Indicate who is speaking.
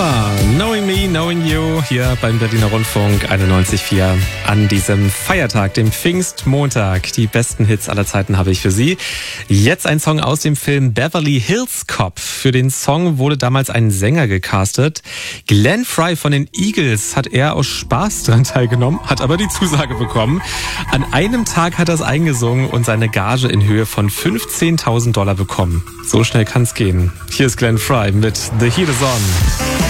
Speaker 1: ABBA, Knowing Me, Knowing You, hier beim Berliner Rundfunk 91.4 an diesem Feiertag, dem Pfingstmontag. Die besten Hits aller Zeiten habe ich für Sie. Jetzt ein Song aus dem Film Beverly Hills Cop. Für den Song wurde damals ein Sänger gecastet. Glenn Frey von den Eagles hat eher aus Spaß dran teilgenommen, hat aber die Zusage bekommen. An einem Tag hat er es eingesungen und seine Gage in Höhe von $15.000 bekommen. So schnell kann's gehen. Hier ist Glenn Frey mit The Heat Is On.